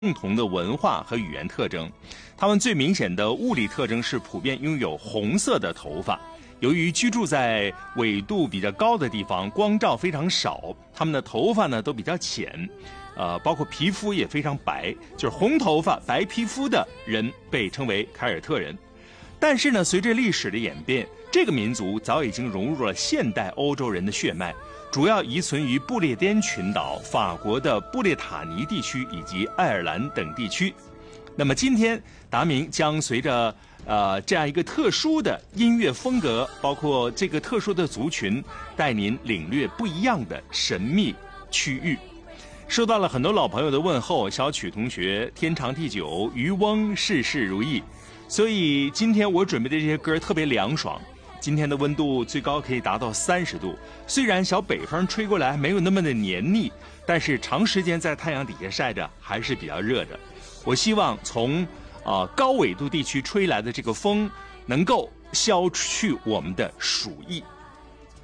共同的文化和语言特征。他们最明显的物理特征是普遍拥有红色的头发。由于居住在纬度比较高的地方，光照非常少，他们的头发呢都比较浅，包括皮肤也非常白，就是红头发白皮肤的人被称为凯尔特人。但是呢，随着历史的演变，这个民族早已经融入了现代欧洲人的血脉，主要遗存于不列颠群岛、法国的布列塔尼地区以及爱尔兰等地区。那么今天达明将随着这样一个特殊的音乐风格，包括这个特殊的族群，带您领略不一样的神秘区域。收到了很多老朋友的问候，小曲同学天长地久，渔翁事事如意。所以今天我准备的这些歌特别凉爽，今天的温度最高可以达到30度，虽然小北风吹过来没有那么的黏腻，但是长时间在太阳底下晒着还是比较热的。我希望从高纬度地区吹来的这个风能够消去我们的暑意。